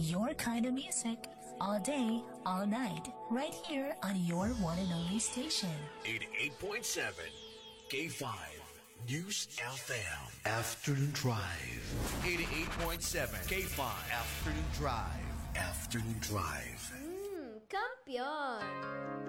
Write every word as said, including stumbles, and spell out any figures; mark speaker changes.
Speaker 1: your kind of music, all day, all night, right here on your one and only station.
Speaker 2: eighty-eight point seven K five News F M.
Speaker 3: Afternoon Drive.
Speaker 2: eighty-eight point seven K five
Speaker 3: Afternoon Drive.
Speaker 2: Afternoon Drive.
Speaker 4: Hmm, kampiyon!